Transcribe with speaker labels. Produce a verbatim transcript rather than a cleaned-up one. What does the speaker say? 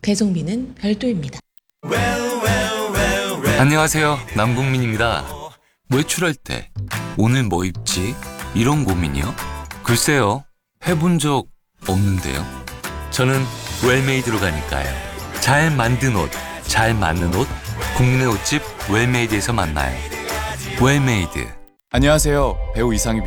Speaker 1: 배송비는 별도입니다.
Speaker 2: 안녕하세요, 남궁민입니다. 외출할 때 오늘 뭐 입지? 이런 고민이요? 글쎄요, 해본 적 없는데요. 저는 웰메이드로 가니까요. 잘 만든 옷, 잘 맞는 옷, 국민의 옷집 웰메이드에서 만나요. 웰메이드.
Speaker 3: 안녕하세요. 배우 이상희